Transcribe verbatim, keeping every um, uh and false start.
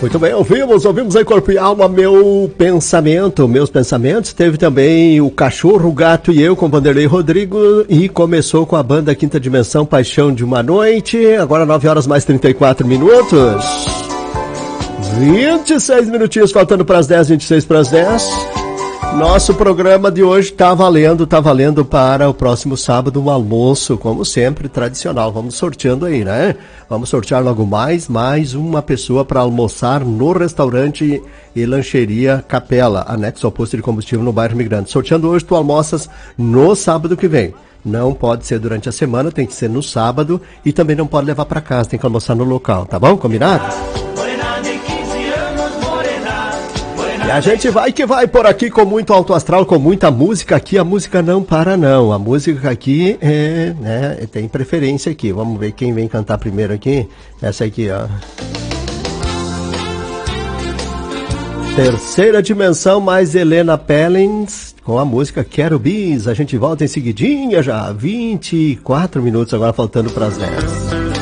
Muito bem, ouvimos, ouvimos aí Corpo e Alma, Meu Pensamento, Meus Pensamentos. Teve também o Cachorro, o Gato e Eu com Vanderlei Rodrigo. E começou com a banda Quinta Dimensão, Paixão de uma Noite. Agora nove horas mais trinta e quatro minutos. vinte e seis minutinhos faltando para as dez, vinte e seis para as dez. Nosso programa de hoje tá valendo, tá valendo para o próximo sábado um almoço, como sempre, tradicional. Vamos sorteando aí, né? Vamos sortear logo mais, mais uma pessoa para almoçar no restaurante e lancheria Capela, anexo ao posto de combustível no bairro Migrante. Sorteando hoje, tu almoças no sábado que vem. Não pode ser durante a semana, tem que ser no sábado e também não pode levar para casa, tem que almoçar no local, tá bom? Combinado? E a gente vai que vai por aqui com muito alto astral, com muita música aqui. A música não para não, a música aqui é, né, tem preferência aqui. Vamos ver quem vem cantar primeiro aqui. Essa aqui, ó. Terceira Dimensão, mais Helena Pellens com a música Quero Bis. A gente volta em seguidinha já, vinte e quatro minutos agora faltando para as dez.